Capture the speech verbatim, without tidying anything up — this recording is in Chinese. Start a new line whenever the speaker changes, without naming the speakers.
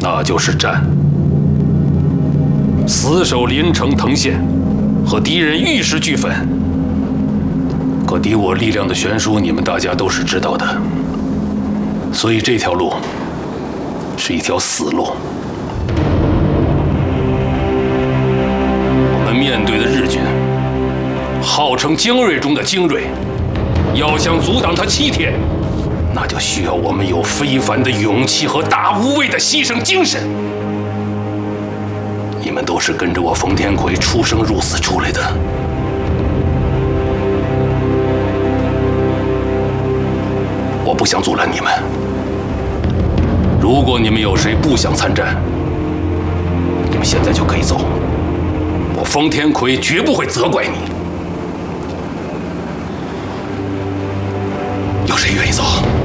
那就是战。死守临城藤县，和敌人玉石俱焚。可敌我力量的悬殊，你们大家都是知道的。所以这条路是一条死路。我们面对的日军，号称精锐中的精锐，要想阻挡他七天，那就需要我们有非凡的勇气和大无畏的牺牲精神。你们都是跟着我冯天魁出生入死出来的，我不想阻拦你们。如果你们有谁不想参战，你们现在就可以走，我冯天魁绝不会责怪你。有谁愿意走？